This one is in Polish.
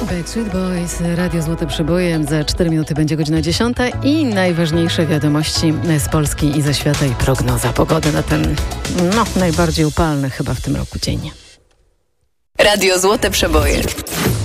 Backstreet Boys, Radio Złote Przeboje. Za 4 minuty będzie godzina 10 i najważniejsze wiadomości z Polski i ze świata i prognoza pogody na ten, najbardziej upalny chyba w tym roku dzień. Radio Złote Przeboje.